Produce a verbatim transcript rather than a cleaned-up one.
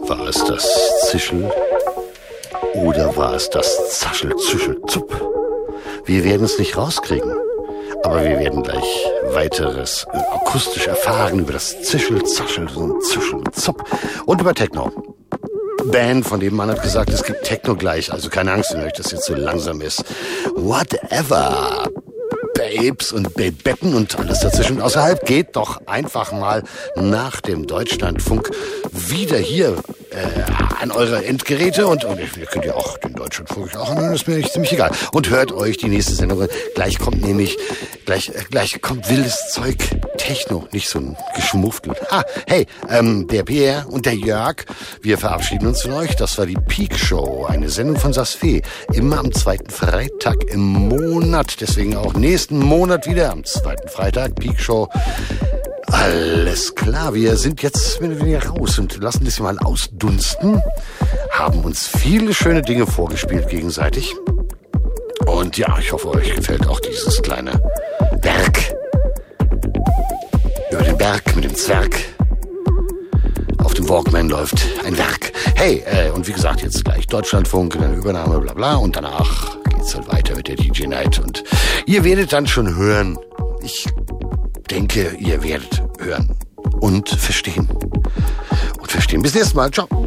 War es das Zischel oder war es das Zaschel, Zischel, Zupp? Wir werden es nicht rauskriegen, aber wir werden gleich weiteres äh, akustisch erfahren über das Zischel, Zaschel, Zischel, Zupp und über Techno. Band, von dem Mann hat gesagt, es gibt Techno gleich, also keine Angst, wenn euch das jetzt so langsam ist. Whatever. Babes und Babetten und alles dazwischen außerhalb, geht doch einfach mal nach dem Deutschlandfunk wieder hier äh, an eure Endgeräte und, und ihr könnt ja auch den Deutschlandfunk auch anhören, ist mir nicht ziemlich egal. Und hört euch die nächste Sendung. Gleich kommt nämlich, gleich, äh, gleich kommt wildes Zeug, Techno, nicht so ein Geschmuftel. Ah, hey, ähm, der Pierre und der Jörg, wir verabschieden uns von euch. Das war die Peak Show, eine Sendung von Sasfee, immer am zweiten Freitag im Monat, deswegen auch nächsten Monat wieder am zweiten Freitag, Peak Show. Alles klar, wir sind jetzt wieder raus und lassen das mal ausdunsten, haben uns viele schöne Dinge vorgespielt gegenseitig. Und ja, ich hoffe, euch gefällt auch dieses kleine Werk. Über den Berg mit dem Zwerg. Auf dem Walkman läuft ein Werk. Hey, äh, und wie gesagt, jetzt gleich Deutschlandfunk, eine Übernahme, bla bla. Und danach geht's halt weiter mit der D J Night. Und ihr werdet dann schon hören. Ich denke, ihr werdet hören und verstehen. Und verstehen. Bis nächstes Mal. Ciao.